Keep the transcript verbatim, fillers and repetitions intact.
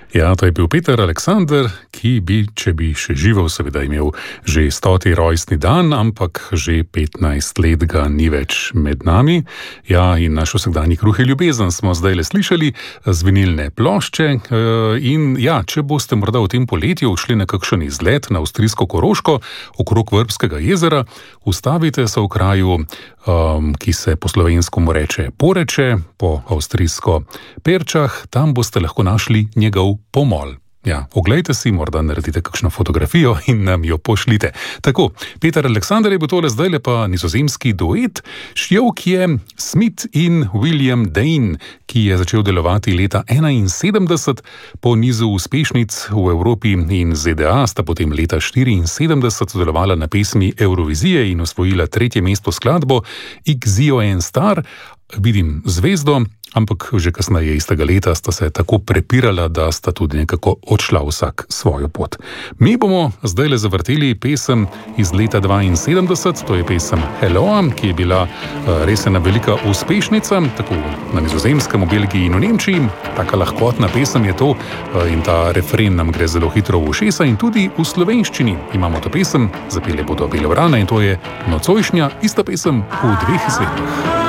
Ja, to je bil Peter Aleksander, ki bi, če bi še živel, seveda imel že stoti rojstni dan, ampak že petnajst let ga ni več med nami. Ja, in naš vsakdanji kruh je ljubezen, smo zdaj le slišali z vinilne plošče. In ja, če boste morda v tem poletju šli na kakšen izlet na avstrijsko Koroško, okrog Vrbskega jezera, ustavite se v kraju, um, ki se po slovensko mu reče Poreče, po avstrijsko Perčah, tam boste lahko našli njegov pomol. Ja, oglejte si, morda naredite kakšno fotografijo in nam jo pošljite. Tako, Peter Aleksander je bil tole, zdaj le pa nizozemski duet. Šjevk je Smith in William Dane, ki je začel delovati leta enainsedemdeset. Po nizu uspešnic v Evropi in Z D A sta potem leta štiriinsedemdeset sodelovala na pesmi Eurovizije in osvojila tretje mesto skladbo Xio en Star, vidim zvezdo, ampak že kasneje istega leta sta se tako prepirala, da sta tudi nekako odšla vsak svojo pot. Mi bomo zdaj le zavrteli pesem iz leta dvainsedemdeset, to je pesem Hello, ki je bila res ena velika uspešnica, tako na Nizozemskem, v Belgiji in v Nemčiji. Taka lahkotna pesem je to in ta refren nam gre zelo hitro v ušesa in tudi v slovenščini imamo to pesem, zapele bodo Bele vrane in to je nocojšnja, ista pesem v dveh izvedbah.